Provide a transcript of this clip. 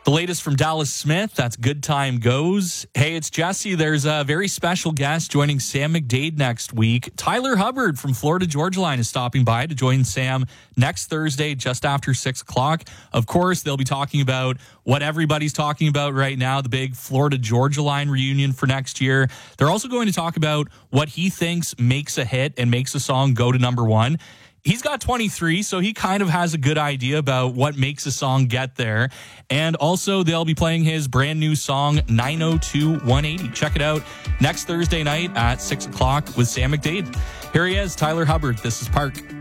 The latest from Dallas Smith, that's Good Time Goes. Hey, it's Jesse. There's a very special guest joining Sam McDade next week. Tyler Hubbard from Florida Georgia Line is stopping by to join Sam next Thursday just after 6 o'clock. Of course, they'll be talking about what everybody's talking about right now, the big Florida Georgia Line reunion for next year. They're also going to talk about what he thinks makes a hit and makes a song go to number one. He's got 23, so he kind of has a good idea about what makes a song get there. And also, they'll be playing his brand new song, 902-180. Check it out next Thursday night at 6 o'clock with Sam McDade. Here he is, Tyler Hubbard. This is Park.